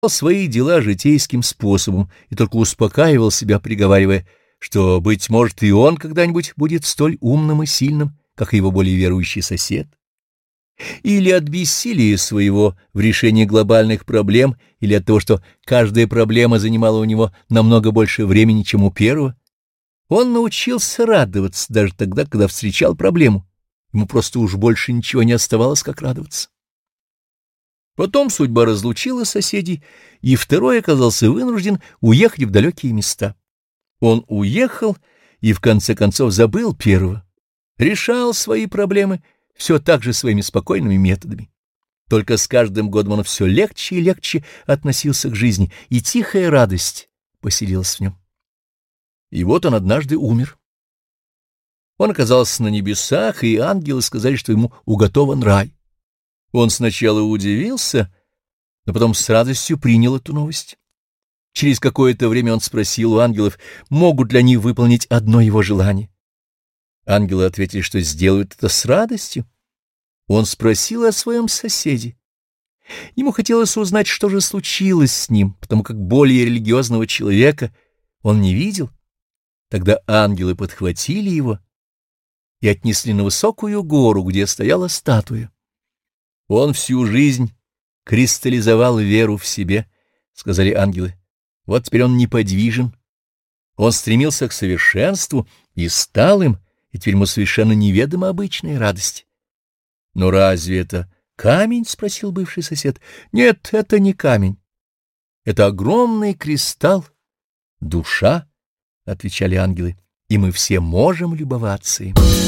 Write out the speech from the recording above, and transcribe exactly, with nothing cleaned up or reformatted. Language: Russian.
свои дела житейским способом и только успокаивал себя, приговаривая, что, быть может, и он когда-нибудь будет столь умным и сильным, как и его более верующий сосед. Или от бессилия своего в решении глобальных проблем, или от того, что каждая проблема занимала у него намного больше времени, чем у первого, он научился радоваться даже тогда, когда встречал проблему. Ему просто уж больше ничего не оставалось, как радоваться. Потом судьба разлучила соседей, и второй оказался вынужден уехать в далекие места. Он уехал и в конце концов забыл первого, решал свои проблемы все так же своими спокойными методами. Только с каждым годом он все легче и легче относился к жизни, и тихая радость поселилась в нем. И вот он однажды умер. Он оказался на небесах, и ангелы сказали, что ему уготован рай. Он сначала удивился, но потом с радостью принял эту новость. Через какое-то время он спросил у ангелов, могут ли они выполнить одно его желание. Ангелы ответили, что сделают это с радостью. Он спросил о своем соседе. Ему хотелось узнать, что же случилось с ним, потому как более религиозного человека он не видел. Тогда ангелы подхватили его и отнесли на высокую гору, где стояла статуя. Он всю жизнь кристаллизовал веру в себе, — сказали ангелы. Вот теперь он неподвижен. Он стремился к совершенству и стал им, и теперь ему совершенно неведома обычная радость. — Но разве это камень? — спросил бывший сосед. — Нет, это не камень. Это огромный кристалл, душа, — отвечали ангелы, — и мы все можем любоваться им.